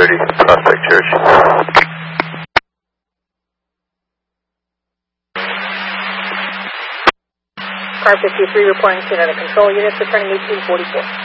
530 Prospect Church. Car 53 reporting to another control units returning 1844.